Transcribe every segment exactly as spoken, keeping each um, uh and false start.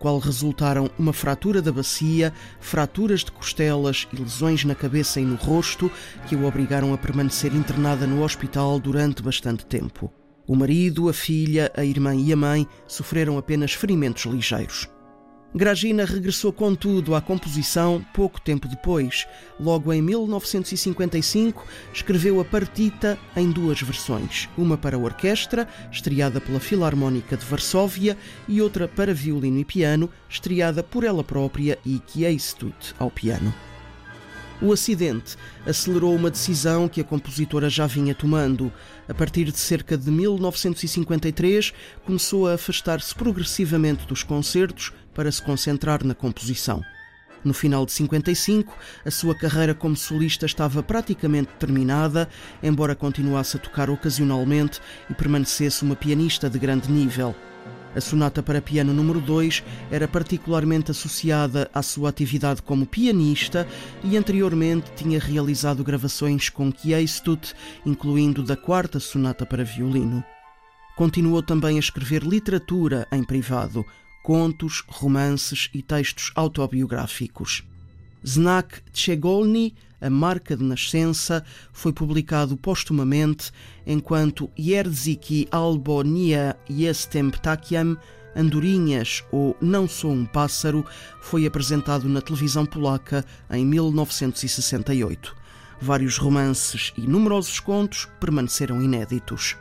qual resultaram uma fratura da bacia, fraturas de costelas e lesões na cabeça e no rosto, que a obrigaram a permanecer internada no hospital durante bastante tempo. O marido, a filha, a irmã e a mãe sofreram apenas ferimentos ligeiros. Gragina regressou, contudo, à composição pouco tempo depois. Logo em mil novecentos e cinquenta e cinco, escreveu a partita em duas versões, uma para a orquestra, estreada pela Filarmónica de Varsóvia, e outra para violino e piano, estreada por ela própria e Kiestud ao piano. O acidente acelerou uma decisão que a compositora já vinha tomando. A partir de cerca de mil novecentos e cinquenta e três, começou a afastar-se progressivamente dos concertos para se concentrar na composição. No final de cinquenta e cinco, a sua carreira como solista estava praticamente terminada, embora continuasse a tocar ocasionalmente e permanecesse uma pianista de grande nível. A sonata para piano número dois era particularmente associada à sua atividade como pianista e anteriormente tinha realizado gravações com Kiestud, incluindo da quarta sonata para violino. Continuou também a escrever literatura em privado, contos, romances e textos autobiográficos. Znak Szczególny, a marca de nascença, foi publicado póstumamente, enquanto Języki albo nie jestem ptakiem, Andorinhas ou Não Sou um Pássaro, foi apresentado na televisão polaca em mil novecentos e sessenta e oito. Vários romances e numerosos contos permaneceram inéditos.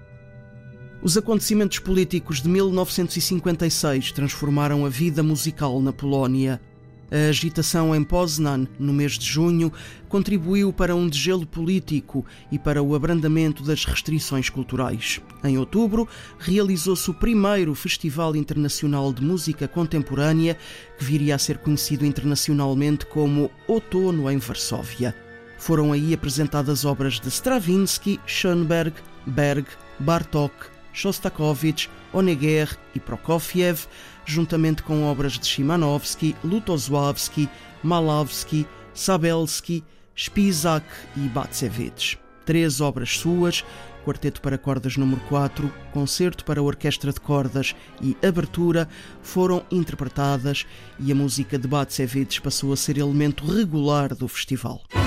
Os acontecimentos políticos de mil novecentos e cinquenta e seis transformaram a vida musical na Polónia. A agitação em Poznań, no mês de junho, contribuiu para um degelo político e para o abrandamento das restrições culturais. Em outubro, realizou-se o primeiro Festival Internacional de Música Contemporânea, que viria a ser conhecido internacionalmente como Outono em Varsóvia. Foram aí apresentadas obras de Stravinsky, Schoenberg, Berg, Bartók, Shostakovich, Honegger e Prokofiev, juntamente com obras de Szymanowski, Lutosławski, Malawski, Sabelski, Spisak e Bacevich. Três obras suas, Quarteto para Cordas número quatro, Concerto para Orquestra de Cordas e Abertura, foram interpretadas e a música de Bacevich passou a ser elemento regular do festival.